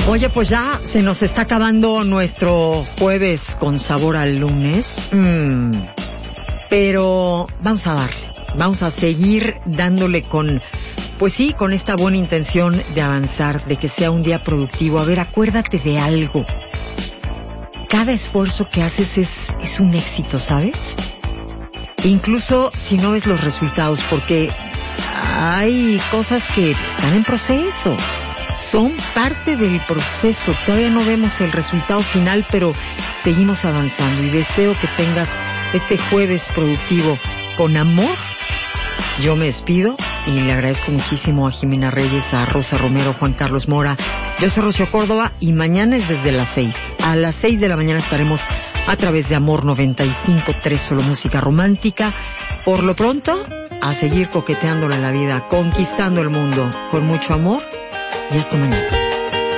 Oye, pues ya se nos está acabando nuestro jueves con sabor al lunes. Pero vamos a darle. Vamos a seguir dándole con, pues sí, con esta buena intención de avanzar, de que sea un día productivo. A ver, acuérdate de algo. Cada esfuerzo que haces es un éxito, ¿sabes? Incluso si no ves los resultados, porque hay cosas que están en proceso. Son parte del proceso. Todavía no vemos el resultado final, pero seguimos avanzando. Y deseo que tengas este jueves productivo con amor. Yo me despido y le agradezco muchísimo a Jimena Reyes, a Rosa Romero, Juan Carlos Mora. Yo soy Rocío Córdoba y mañana es desde las 6. A las 6 de la mañana estaremos a través de Amor 95.3, solo música romántica. Por lo pronto, a seguir coqueteándole en la vida, conquistando el mundo con mucho amor. Y hasta mañana.